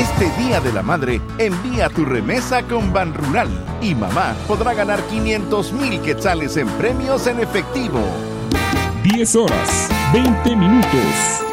Este Día de la Madre, envía tu remesa con Banrural y mamá podrá ganar 500,000 quetzales en premios en efectivo. 10 horas, 20 minutos.